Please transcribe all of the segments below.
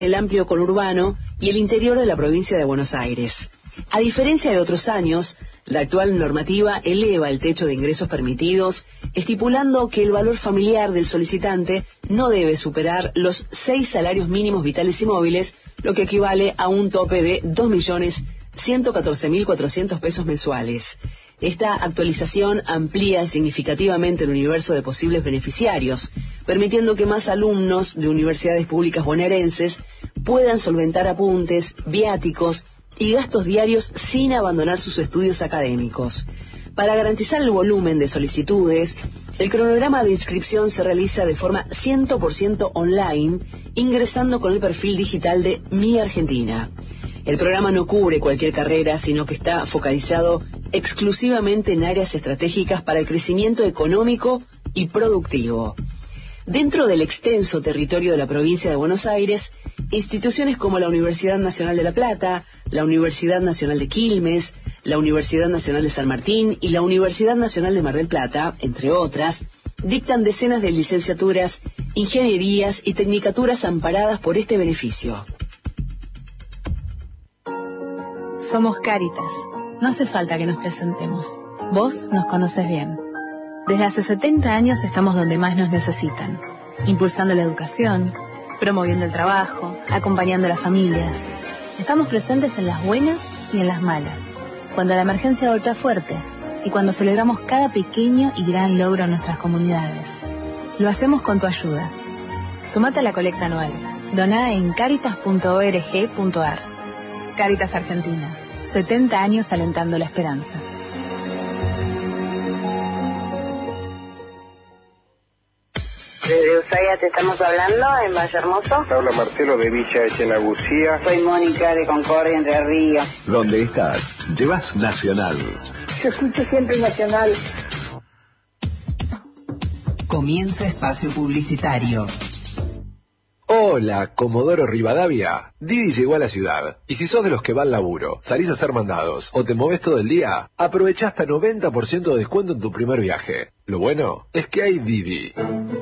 el amplio conurbano y el interior de la provincia de Buenos Aires. A diferencia de otros años, la actual normativa eleva el techo de ingresos permitidos, estipulando que el valor familiar del solicitante no debe superar los 6 salarios mínimos vitales y móviles, lo que equivale a un tope de 2.114.400 pesos mensuales. Esta actualización amplía significativamente el universo de posibles beneficiarios, permitiendo que más alumnos de universidades públicas bonaerenses puedan solventar apuntes, viáticos y gastos diarios sin abandonar sus estudios académicos. Para garantizar el volumen de solicitudes, el cronograma de inscripción se realiza de forma 100% online, ingresando con el perfil digital de Mi Argentina. El programa no cubre cualquier carrera, sino que está focalizado exclusivamente en áreas estratégicas para el crecimiento económico y productivo. Dentro del extenso territorio de la provincia de Buenos Aires, instituciones como la Universidad Nacional de La Plata, la Universidad Nacional de Quilmes, la Universidad Nacional de San Martín y la Universidad Nacional de Mar del Plata, entre otras, dictan decenas de licenciaturas, ingenierías y tecnicaturas amparadas por este beneficio. Somos Cáritas. No hace falta que nos presentemos. Vos nos conoces bien. Desde hace 70 años estamos donde más nos necesitan, impulsando la educación, promoviendo el trabajo, acompañando a las familias. Estamos presentes en las buenas y en las malas, cuando la emergencia golpea fuerte y cuando celebramos cada pequeño y gran logro en nuestras comunidades. Lo hacemos con tu ayuda. Sumate a la colecta anual. Doná en caritas.org.ar. Cáritas Argentina. 70 años alentando la esperanza. Desde Ushuaia te estamos hablando, en Valle Hermoso. Habla Marcelo de Villa Echenagusía. Soy Mónica de Concordia, Entre Ríos. ¿Dónde estás? Llevas Nacional. Yo escucho siempre Nacional. Comienza espacio publicitario. Hola, Comodoro Rivadavia. Didi llegó a la ciudad. Y si sos de los que va al laburo, salís a hacer mandados o te movés todo el día, aprovechá hasta 90% de descuento en tu primer viaje. Lo bueno es que hay Didi.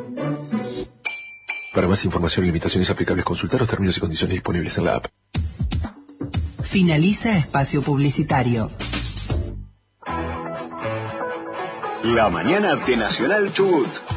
Para más información y limitaciones aplicables, consultar los términos y condiciones disponibles en la app. Finaliza espacio publicitario. La mañana de Nacional Chubut.